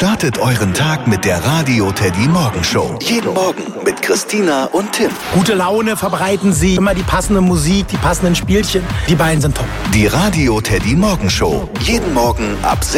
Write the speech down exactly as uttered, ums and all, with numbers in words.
Startet euren Tag mit der Radio Teddy Morgenshow. Jeden Morgen mit Christina und Tim. Gute Laune verbreiten sie, immer die passende Musik, die passenden Spielchen. Die beiden sind top. Die Radio Teddy Morgenshow. Jeden Morgen ab